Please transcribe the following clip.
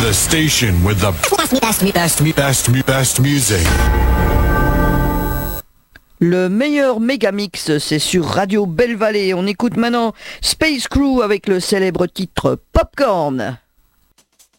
The station with the best music. Le meilleur mégamix, c'est sur Radio Belle Vallée. On écoute maintenant Space Crew avec le célèbre titre Popcorn.